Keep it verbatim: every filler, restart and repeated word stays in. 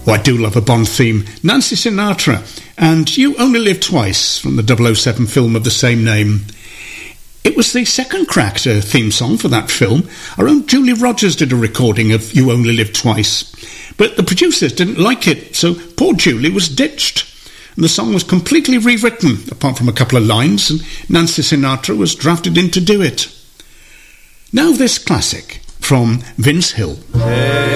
Oh, I do love a Bond theme. Nancy Sinatra and You Only Live Twice from the double oh seven film of the same name. It was the second crack at a theme song for that film. Our own Julie Rogers did a recording of You Only Live Twice. But the producers didn't like it, so poor Julie was ditched. And the song was completely rewritten, apart from a couple of lines, and Nancy Sinatra was drafted in to do it. Now this classic from Vince Hill. Hey.